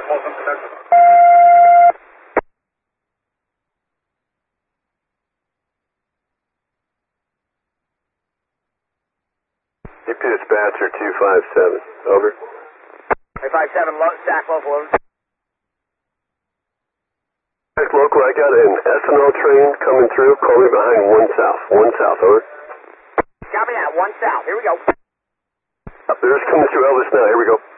UP dispatcher 257, over. 257, stack local, over. Local, I got an ethanol train coming through, call me behind 1 south. 1 south, over. Copy that, 1 south, here we go. There's coming through Elvis now, here we go.